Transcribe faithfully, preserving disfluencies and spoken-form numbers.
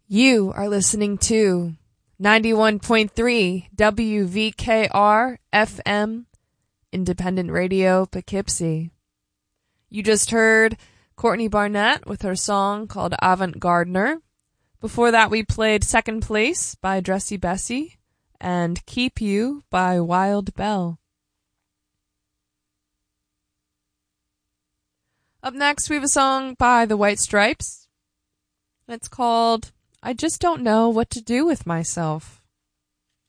You are listening to ninety-one point three W V K R F M, Independent Radio, Poughkeepsie. You just heard Courtney Barnett with her song called Avant Gardener. Before that, we played Second Place by Dressy Bessie and Keep You by Wild Bell. Up next, we have a song by the White Stripes. It's called I Just Don't Know What to Do with Myself.